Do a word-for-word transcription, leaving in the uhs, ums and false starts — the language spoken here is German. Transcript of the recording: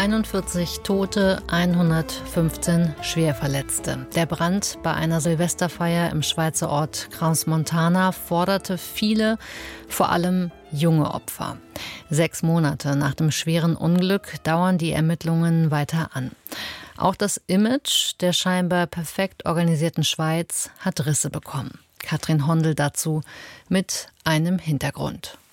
einundvierzig Tote, hundertfünfzehn Schwerverletzte. Der Brand bei einer Silvesterfeier im Schweizer Ort Crans-Montana forderte viele, vor allem junge Opfer. Sechs Monate nach dem schweren Unglück dauern die Ermittlungen weiter an. Auch das Image der scheinbar perfekt organisierten Schweiz hat Risse bekommen. Katrin Hondel dazu mit einem Hintergrund.